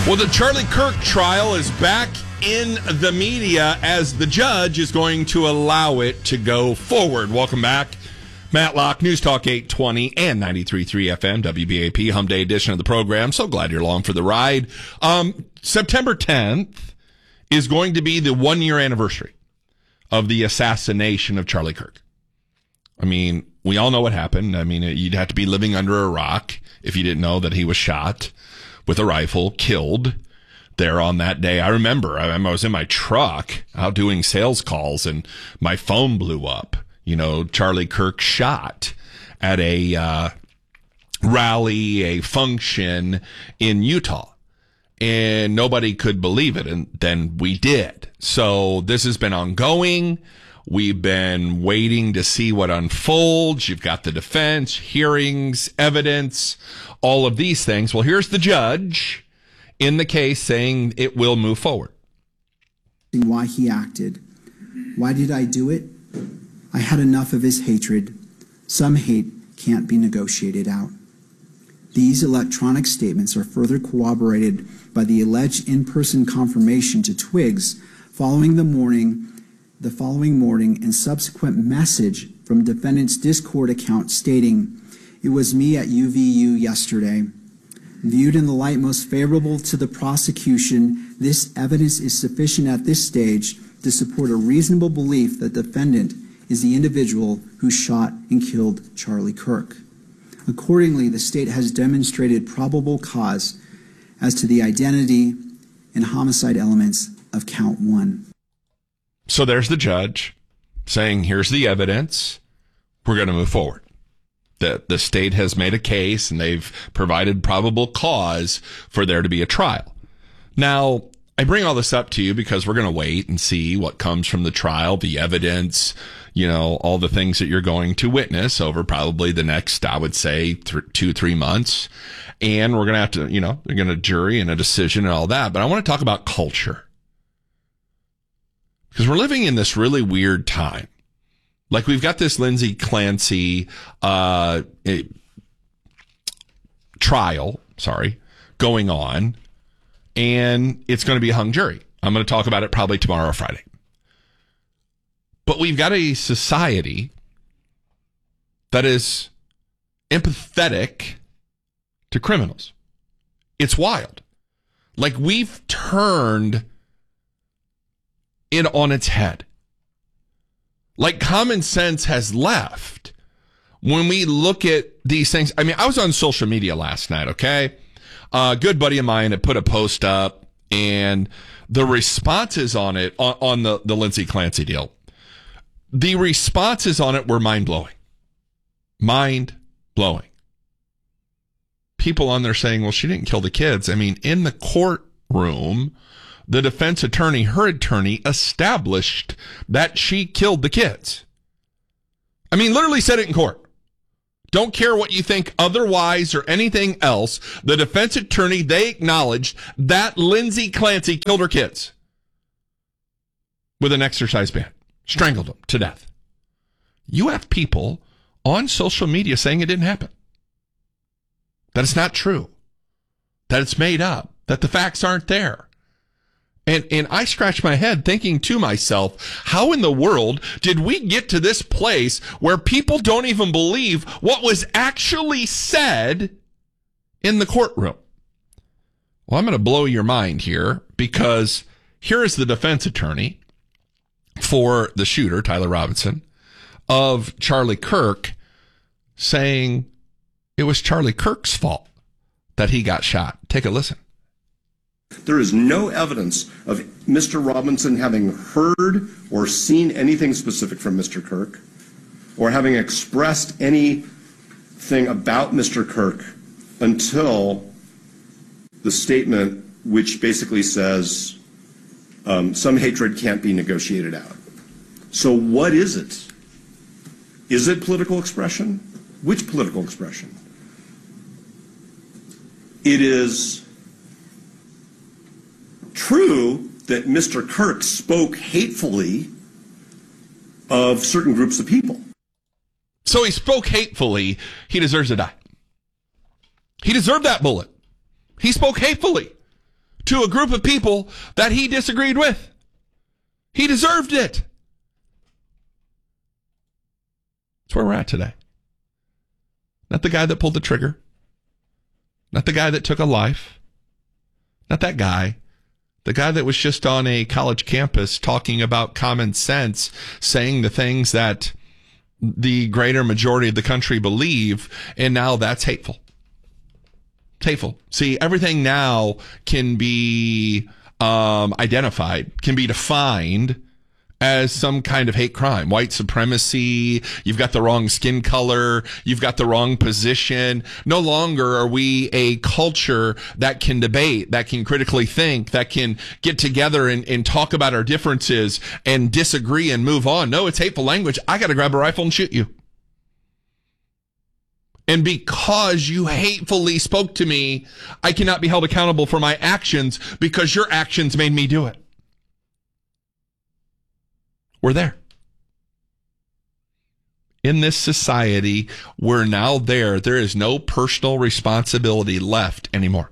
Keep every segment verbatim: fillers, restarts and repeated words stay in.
Well, the Charlie Kirk trial is back in the media as the judge is going to allow it to go forward. Welcome back. Matt Locke, News Talk eight twenty and ninety-three point three F M, W B A P, Hum Day edition of the program. So glad you're along for the ride. Um, September tenth is going to be the one-year anniversary of the assassination of Charlie Kirk. I mean, we all know what happened. I mean, you'd have to be living under a rock if you didn't know that he was shot with a rifle, killed there on that day. I remember, I, I was in my truck out doing sales calls and my phone blew up. You know, Charlie Kirk shot at a uh, rally, a function in Utah. And nobody could believe it. And then we did. So this has been ongoing. We've been waiting to see what unfolds. You've got the defense, hearings, evidence, all of these things. Well, here's the judge in the case saying it will move forward. Why he acted. Why did I do it? I had enough of his hatred. Some hate can't be negotiated out. These electronic statements are further corroborated by the alleged in-person confirmation to Twiggs following the morning the following morning and subsequent message from defendant's Discord account stating, "It was me at U V U yesterday." Viewed in the light most favorable to the prosecution, this evidence is sufficient at this stage to support a reasonable belief that the defendant is the individual who shot and killed Charlie Kirk. Accordingly, the state has demonstrated probable cause as to the identity and homicide elements of count one. So there's the judge saying, here's the evidence. We're going to move forward. The, the state has made a case and they've provided probable cause for there to be a trial. Now, I bring all this up to you because we're going to wait and see what comes from the trial, the evidence, you know, all the things that you're going to witness over probably the next, I would say, th- two, three months. And we're going to have to, you know, they're going to jury and a decision and all that. But I want to talk about culture. Because we're living in this really weird time. Like we've got this Lindsay Clancy uh, trial, sorry, going on. And it's going to be a hung jury. I'm going to talk about it probably tomorrow or Friday. But we've got a society that is empathetic to criminals. It's wild. Like we've turned it on its head. Like common sense has left when we look at these things. I mean, I was on social media last night, okay? A good buddy of mine had put a post up, and the responses on it, on, on the, the Lindsay Clancy deal, the responses on it were mind-blowing. Mind-blowing. People on there saying, well, she didn't kill the kids. I mean, in the courtroom, the defense attorney, her attorney, established that she killed the kids. I mean, literally said it in court. Don't care what you think otherwise or anything else. The defense attorney, they acknowledged that Lindsay Clancy killed her kids with an exercise band, strangled them to death. You have people on social media saying it didn't happen, that it's not true, that it's made up, that the facts aren't there. And and I scratch my head thinking to myself, how in the world did we get to this place where people don't even believe what was actually said in the courtroom? Well, I'm going to blow your mind here because here is the defense attorney for the shooter, Tyler Robinson, of Charlie Kirk, saying it was Charlie Kirk's fault that he got shot. Take a listen. There is no evidence of Mister Robinson having heard or seen anything specific from Mister Kirk or having expressed anything about Mister Kirk until the statement which basically says um, some hatred can't be negotiated out. So what is it? Is it political expression? Which political expression? It is true that Mister Kirk spoke hatefully of certain groups of people. So he spoke hatefully. He deserves to die. He deserved that bullet. He spoke hatefully to a group of people that he disagreed with. He deserved it. That's where we're at today. Not the guy that pulled the trigger. Not the guy that took a life. Not that guy. The guy that was just on a college campus talking about common sense, saying the things that the greater majority of the country believe, and now that's hateful. It's hateful. See, everything now can be um, identified, can be defined as some kind of hate crime. White supremacy, you've got the wrong skin color, you've got the wrong position. No longer are we a culture that can debate, that can critically think, that can get together and, and talk about our differences and disagree and move on. No, it's hateful language. I got to grab a rifle and shoot you. And because you hatefully spoke to me, I cannot be held accountable for my actions because your actions made me do it. We're there. In this society, we're now there. There is no personal responsibility left anymore.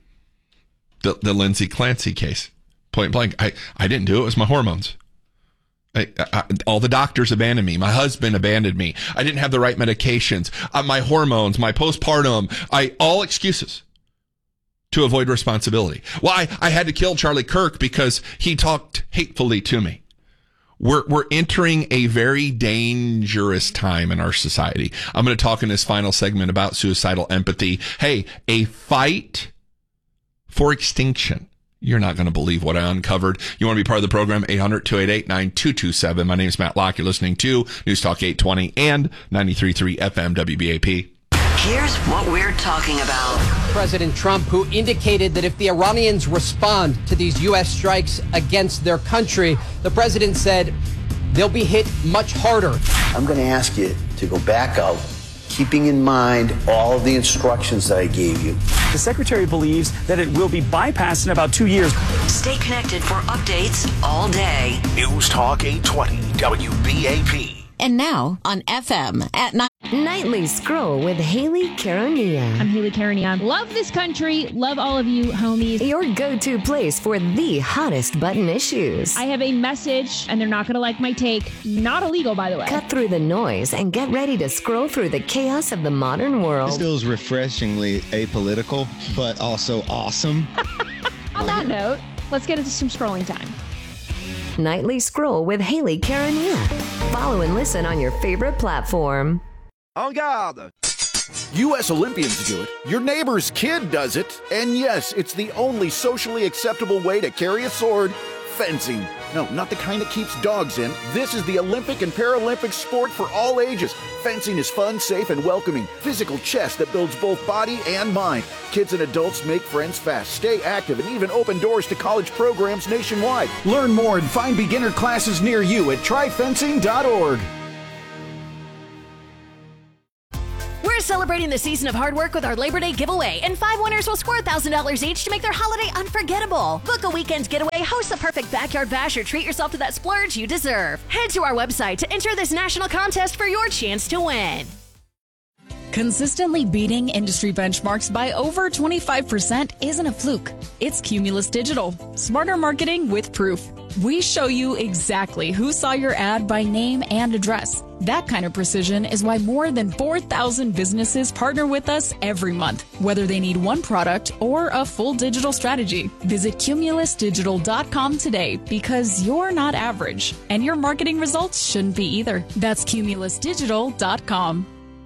The, the Lindsay Clancy case, point blank. I, I didn't do it. It was my hormones. I, I, all the doctors abandoned me. My husband abandoned me. I didn't have the right medications. Uh, my hormones, my postpartum, I all excuses to avoid responsibility. Well, I, I had to kill Charlie Kirk because he talked hatefully to me. We're we're entering a very dangerous time in our society. I'm going to talk in this final segment about suicidal empathy. Hey, a fight for extinction. You're not going to believe what I uncovered. You want to be part of the program? eight hundred, two eight eight, nine two two seven. My name is Matt Locke. You're listening to News Talk eight twenty and ninety-three point three F M W B A P. Here's what we're talking about. President Trump, who indicated that if the Iranians respond to these U S strikes against their country, the president said they'll be hit much harder. I'm going to ask you to go back out, keeping in mind all of the instructions that I gave you. The secretary believes that it will be bypassed in about two years. Stay connected for updates all day. News Talk eight twenty W B A P. And now on F M at night. Nightly Scroll with Haley Karania. I'm Haley Karania. Love this country. Love all of you, homies. Your go-to place for the hottest button issues. I have a message, and they're not going to like my take. Not illegal, by the way. Cut through the noise and get ready to scroll through the chaos of the modern world. This feels refreshingly apolitical, but also awesome. On that note, let's get into some scrolling time. Nightly Scroll with Haley Karania. Follow and listen on your favorite platform. En garde! U S Olympians do it. Your neighbor's kid does it. And yes, it's the only socially acceptable way to carry a sword. Fencing. No, not the kind that keeps dogs in. This is the Olympic and Paralympic sport for all ages. Fencing is fun, safe, and welcoming. Physical chess that builds both body and mind. Kids and adults make friends fast, stay active, and even open doors to college programs nationwide. Learn more and find beginner classes near you at try fencing dot org. We're celebrating the season of hard work with our Labor Day giveaway, and five winners will score one thousand dollars each to make their holiday unforgettable. Book a weekend getaway, host the perfect backyard bash, or treat yourself to that splurge you deserve. Head to our website to enter this national contest for your chance to win. Consistently beating industry benchmarks by over twenty-five percent isn't a fluke. It's Cumulus Digital. Smarter marketing with proof. We show you exactly who saw your ad by name and address. That kind of precision is why more than four thousand businesses partner with us every month, whether they need one product or a full digital strategy. Visit cumulus digital dot com today because you're not average, and your marketing results shouldn't be either. That's cumulus digital dot com.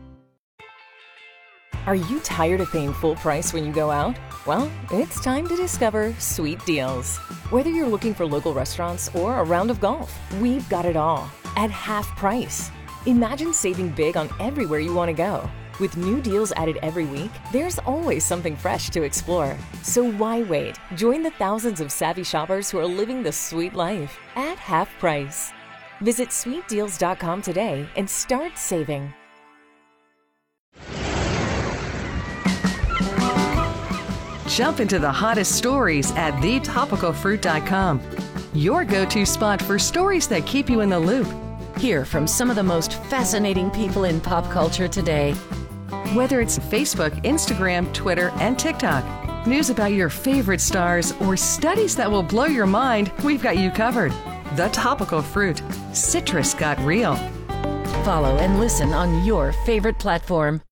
Are you tired of paying full price when you go out? Well, it's time to discover Sweet Deals. Whether you're looking for local restaurants or a round of golf, we've got it all at half price. Imagine saving big on everywhere you want to go. With new deals added every week, there's always something fresh to explore. So why wait? Join the thousands of savvy shoppers who are living the sweet life at half price. Visit sweet deals dot com today and start saving. Jump into the hottest stories at the topical fruit dot com. Your go-to spot for stories that keep you in the loop. Hear from some of the most fascinating people in pop culture today. Whether it's Facebook, Instagram, Twitter, and TikTok, News about your favorite stars or studies that will blow your mind, we've got you covered. The Topical Fruit. Citrus got real. Follow and listen on your favorite platform.